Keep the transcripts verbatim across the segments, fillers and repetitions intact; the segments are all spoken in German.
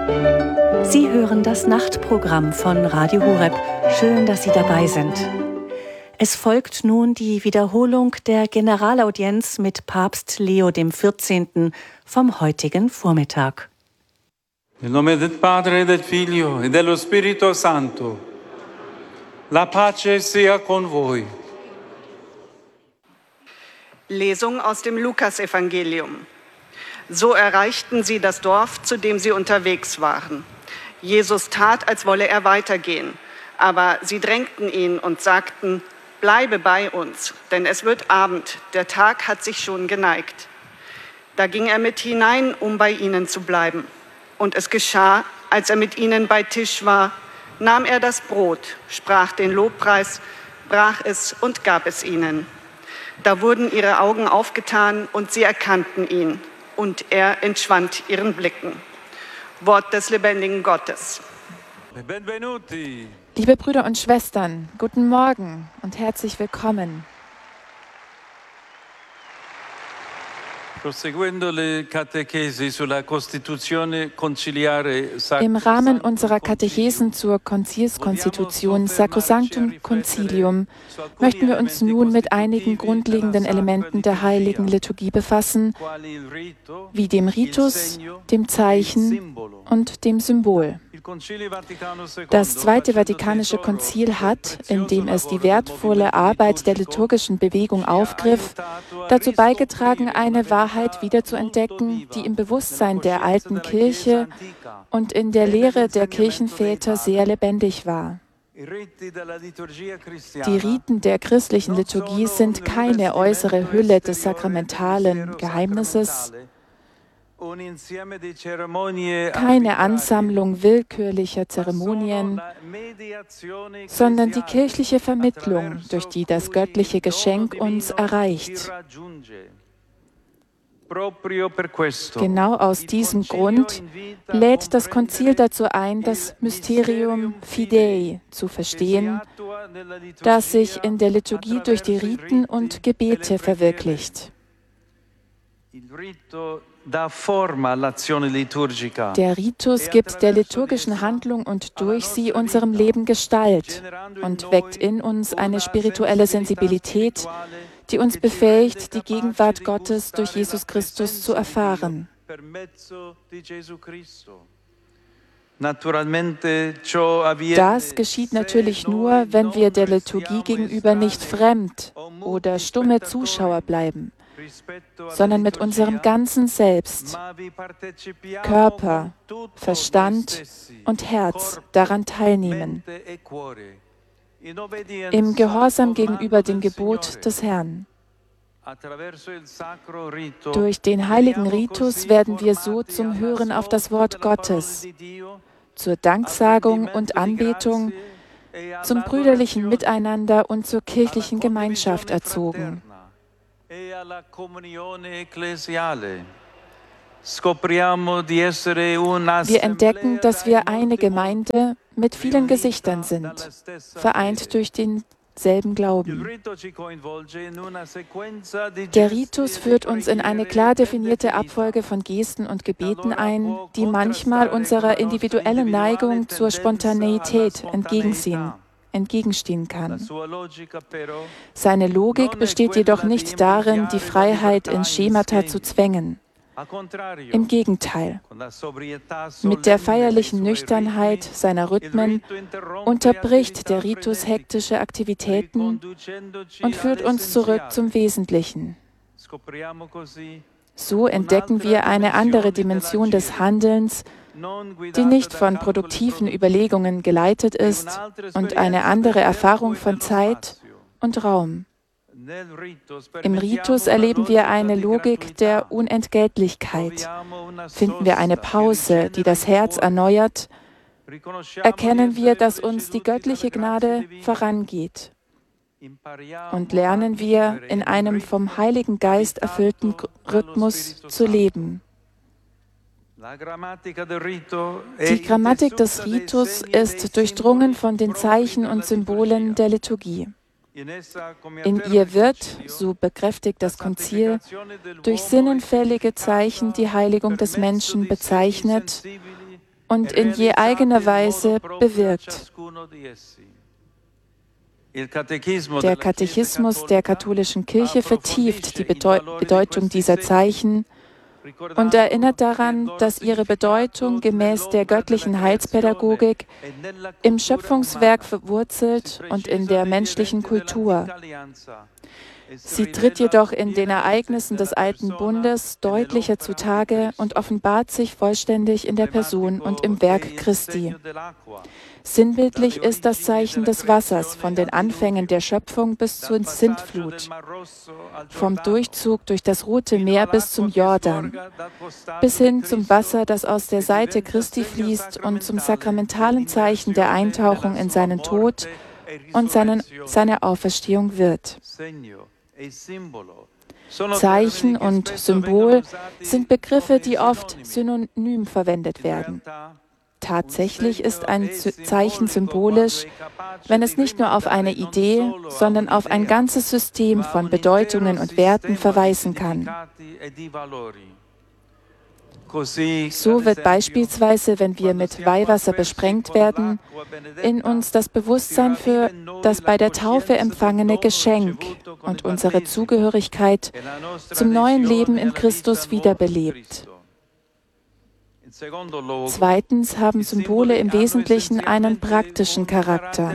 Sie hören das Nachtprogramm von Radio Horeb. Schön, dass Sie dabei sind. Es folgt nun die Wiederholung der Generalaudienz mit Papst Leo der vierzehnte. vom heutigen Vormittag. Nel nome del Padre, del Figlio e dello Spirito Santo. La pace sia con voi. Lesung aus dem Lukasevangelium. So erreichten sie das Dorf, zu dem sie unterwegs waren. Jesus tat, als wolle er weitergehen, aber sie drängten ihn und sagten: Bleibe bei uns, denn es wird Abend, der Tag hat sich schon geneigt. Da ging er mit hinein, um bei ihnen zu bleiben. Und es geschah, als er mit ihnen bei Tisch war, nahm er das Brot, sprach den Lobpreis, brach es und gab es ihnen. Da wurden ihre Augen aufgetan und sie erkannten ihn, und er entschwand ihren Blicken. Wort des lebendigen Gottes. Benvenuti. Liebe Brüder und Schwestern, guten Morgen und herzlich willkommen. Im Rahmen unserer Katechesen zur Konzilskonstitution Sacrosanctum Concilium möchten wir uns nun mit einigen grundlegenden Elementen der Heiligen Liturgie befassen, wie dem Ritus, dem Zeichen und dem Symbol. Das Zweite Vatikanische Konzil hat, indem es die wertvolle Arbeit der liturgischen Bewegung aufgriff, dazu beigetragen, eine Wahrheit wiederzuentdecken, die im Bewusstsein der alten Kirche und in der Lehre der Kirchenväter sehr lebendig war. Die Riten der christlichen Liturgie sind keine äußere Hülle des sakramentalen Geheimnisses, keine Ansammlung willkürlicher Zeremonien, sondern die kirchliche Vermittlung, durch die das göttliche Geschenk uns erreicht. Genau aus diesem Grund lädt das Konzil dazu ein, das Mysterium Fidei zu verstehen, das sich in der Liturgie durch die Riten und Gebete verwirklicht. Der Ritus gibt der liturgischen Handlung und durch sie unserem Leben Gestalt und weckt in uns eine spirituelle Sensibilität, die uns befähigt, die Gegenwart Gottes durch Jesus Christus zu erfahren. Das geschieht natürlich nur, wenn wir der Liturgie gegenüber nicht fremd oder stumme Zuschauer bleiben, sondern mit unserem ganzen Selbst, Körper, Verstand und Herz daran teilnehmen, im Gehorsam gegenüber dem Gebot des Herrn. Durch den heiligen Ritus werden wir so zum Hören auf das Wort Gottes, zur Danksagung und Anbetung, zum brüderlichen Miteinander und zur kirchlichen Gemeinschaft erzogen. Wir entdecken, dass wir eine Gemeinde mit vielen Gesichtern sind, vereint durch denselben Glauben. Der Ritus führt uns in eine klar definierte Abfolge von Gesten und Gebeten ein, die manchmal unserer individuellen Neigung zur Spontaneität entgegensehen. entgegenstehen kann. Seine Logik besteht jedoch nicht darin, die Freiheit in Schemata zu zwängen. Im Gegenteil, mit der feierlichen Nüchternheit seiner Rhythmen unterbricht der Ritus hektische Aktivitäten und führt uns zurück zum Wesentlichen. So entdecken wir eine andere Dimension des Handelns, die nicht von produktiven Überlegungen geleitet ist und eine andere Erfahrung von Zeit und Raum. Im Ritus erleben wir eine Logik der Unentgeltlichkeit. Finden wir eine Pause, die das Herz erneuert, erkennen wir, dass uns die göttliche Gnade vorangeht. Und lernen wir, in einem vom Heiligen Geist erfüllten Rhythmus zu leben. Die Grammatik des Ritus ist durchdrungen von den Zeichen und Symbolen der Liturgie. In ihr wird, so bekräftigt das Konzil, durch sinnenfällige Zeichen die Heiligung des Menschen bezeichnet und in je eigener Weise bewirkt. Der Katechismus der katholischen Kirche vertieft die Bedeutung dieser Zeichen und erinnert daran, dass ihre Bedeutung gemäß der göttlichen Heilspädagogik im Schöpfungswerk verwurzelt und in der menschlichen Kultur. Sie tritt jedoch in den Ereignissen des Alten Bundes deutlicher zutage und offenbart sich vollständig in der Person und im Werk Christi. Sinnbildlich ist das Zeichen des Wassers von den Anfängen der Schöpfung bis zur Sintflut, vom Durchzug durch das Rote Meer bis zum Jordan, bis hin zum Wasser, das aus der Seite Christi fließt und zum sakramentalen Zeichen der Eintauchung in seinen Tod und seinen, seine Auferstehung wird. Zeichen und Symbol sind Begriffe, die oft synonym verwendet werden. Tatsächlich ist ein Zeichen symbolisch, wenn es nicht nur auf eine Idee, sondern auf ein ganzes System von Bedeutungen und Werten verweisen kann. So wird beispielsweise, wenn wir mit Weihwasser besprengt werden, in uns das Bewusstsein für das bei der Taufe empfangene Geschenk und unsere Zugehörigkeit zum neuen Leben in Christus wiederbelebt. Zweitens haben Symbole im Wesentlichen einen praktischen Charakter,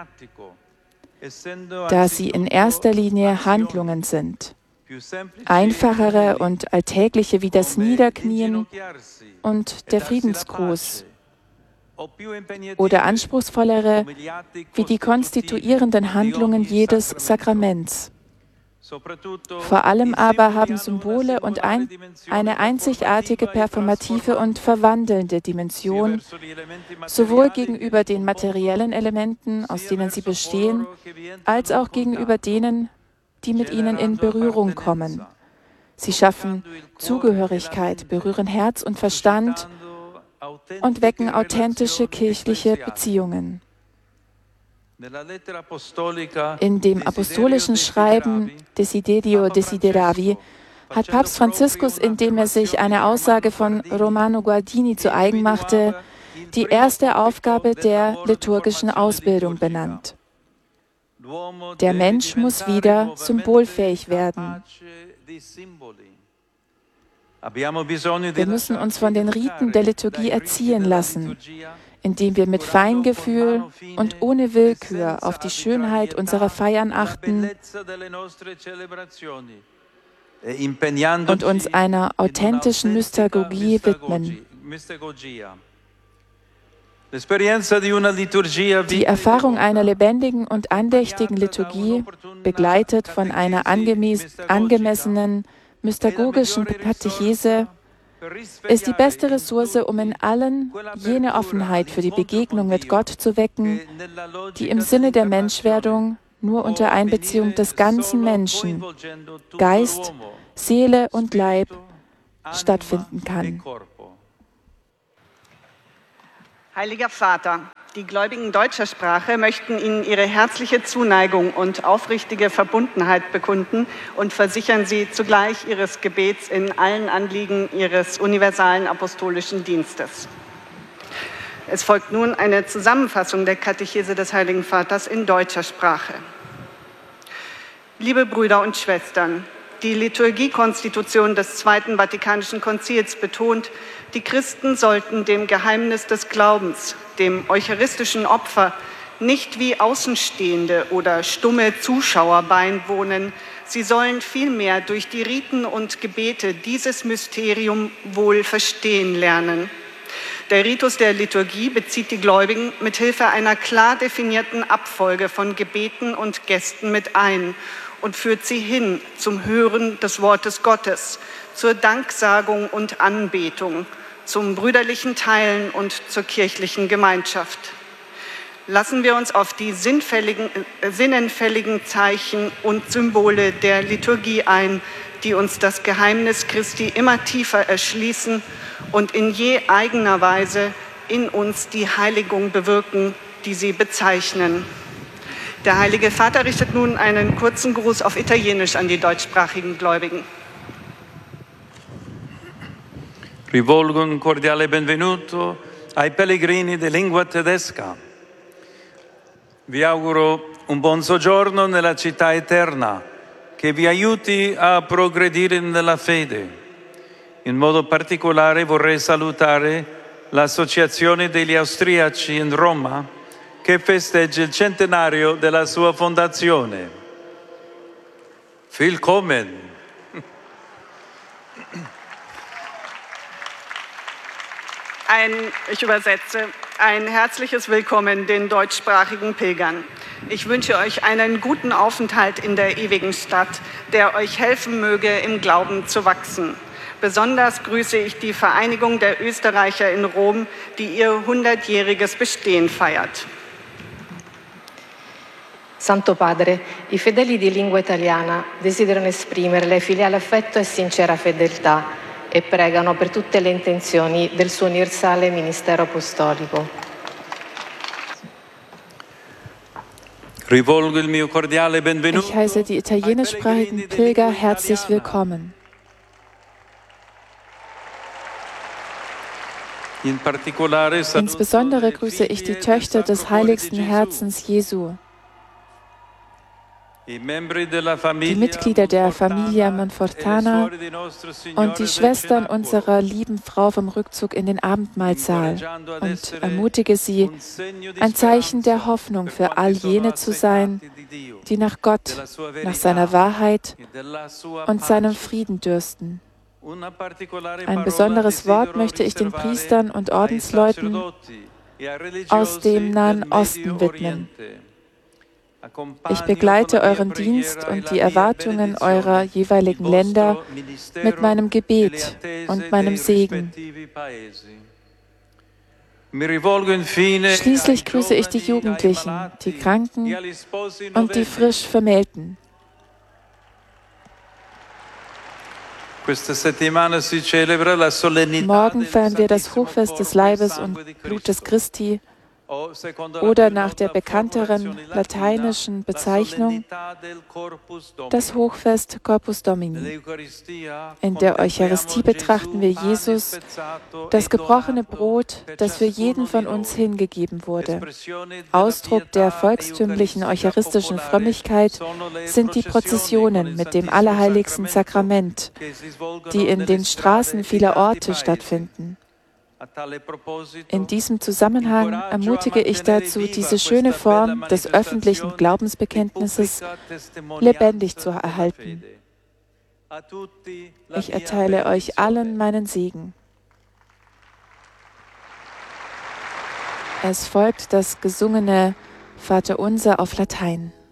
da sie in erster Linie Handlungen sind. Einfachere und alltägliche wie das Niederknien und der Friedensgruß oder anspruchsvollere wie die konstituierenden Handlungen jedes Sakraments. Vor allem aber haben Symbole und ein, eine einzigartige performative und verwandelnde Dimension, sowohl gegenüber den materiellen Elementen, aus denen sie bestehen, als auch gegenüber denen, die mit ihnen in Berührung kommen. Sie schaffen Zugehörigkeit, berühren Herz und Verstand und wecken authentische kirchliche Beziehungen. In dem apostolischen Schreiben Desiderio Desideravi hat Papst Franziskus, indem er sich eine Aussage von Romano Guardini zu eigen machte, die erste Aufgabe der liturgischen Ausbildung benannt. Der Mensch muss wieder symbolfähig werden. Wir müssen uns von den Riten der Liturgie erziehen lassen, indem wir mit Feingefühl und ohne Willkür auf die Schönheit unserer Feiern achten und uns einer authentischen Mystagogie widmen. Die Erfahrung einer lebendigen und andächtigen Liturgie, begleitet von einer angemessenen mystagogischen Katechese, ist die beste Ressource, um in allen jene Offenheit für die Begegnung mit Gott zu wecken, die im Sinne der Menschwerdung nur unter Einbeziehung des ganzen Menschen, Geist, Seele und Leib, stattfinden kann. Heiliger Vater, die Gläubigen deutscher Sprache möchten Ihnen ihre herzliche Zuneigung und aufrichtige Verbundenheit bekunden und versichern Sie zugleich Ihres Gebets in allen Anliegen Ihres universalen apostolischen Dienstes. Es folgt nun eine Zusammenfassung der Katechese des Heiligen Vaters in deutscher Sprache. Liebe Brüder und Schwestern, die Liturgiekonstitution des Zweiten Vatikanischen Konzils betont, die Christen sollten dem Geheimnis des Glaubens, dem eucharistischen Opfer, nicht wie Außenstehende oder stumme Zuschauer beiwohnen. Sie sollen vielmehr durch die Riten und Gebete dieses Mysterium wohl verstehen lernen. Der Ritus der Liturgie bezieht die Gläubigen mit Hilfe einer klar definierten Abfolge von Gebeten und Gesten mit ein und führt sie hin zum Hören des Wortes Gottes, zur Danksagung und Anbetung, zum brüderlichen Teilen und zur kirchlichen Gemeinschaft. Lassen wir uns auf die sinnfälligen, äh, sinnenfälligen Zeichen und Symbole der Liturgie ein, die uns das Geheimnis Christi immer tiefer erschließen und in je eigener Weise in uns die Heiligung bewirken, die sie bezeichnen. Der Heilige Vater richtet nun einen kurzen Gruß auf Italienisch an die deutschsprachigen Gläubigen. Rivolgo un cordiale benvenuto ai pellegrini di lingua tedesca. Vi auguro un buon soggiorno nella città eterna, che vi aiuti a progredire nella fede. In modo particolare vorrei salutare l'Associazione degli Austriaci in Roma, che festeggia il centenario della sua fondazione. Willkommen! Ein, ich übersetze, ein herzliches Willkommen den deutschsprachigen Pilgern. Ich wünsche euch einen guten Aufenthalt in der ewigen Stadt, der euch helfen möge, im Glauben zu wachsen. Besonders grüße ich die Vereinigung der Österreicher in Rom, die ihr hundertjähriges Bestehen feiert. Santo Padre, i fedeli di lingua italiana desiderano esprimerle filiale affetto e sincera fedeltà e pregano per tutte le intenzioni del suo universale ministero apostolico. Rivolgo il mio cordiale benvenuto. Ich heiße die italienischsprachigen Pilger herzlich willkommen. Insbesondere grüße ich die Töchter des heiligsten Herzens Jesu, die Mitglieder der Familia Monfortana und die Schwestern unserer lieben Frau vom Rückzug in den Abendmahlsaal und ermutige sie, ein Zeichen der Hoffnung für all jene zu sein, die nach Gott, nach seiner Wahrheit und seinem Frieden dürsten. Ein besonderes Wort möchte ich den Priestern und Ordensleuten aus dem Nahen Osten widmen. Ich begleite euren Dienst und die Erwartungen eurer jeweiligen Länder mit meinem Gebet und meinem Segen. Schließlich grüße ich die Jugendlichen, die Kranken und die frisch Vermählten. Morgen feiern wir das Hochfest des Leibes und Blutes Christi, oder nach der bekannteren lateinischen Bezeichnung das Hochfest Corpus Domini. In der Eucharistie betrachten wir Jesus, das gebrochene Brot, das für jeden von uns hingegeben wurde. Ausdruck der volkstümlichen eucharistischen Frömmigkeit sind die Prozessionen mit dem Allerheiligsten Sakrament, die in den Straßen vieler Orte stattfinden. In diesem Zusammenhang ermutige ich dazu, diese schöne Form des öffentlichen Glaubensbekenntnisses lebendig zu erhalten. Ich erteile euch allen meinen Segen. Es folgt das gesungene Vaterunser auf Latein.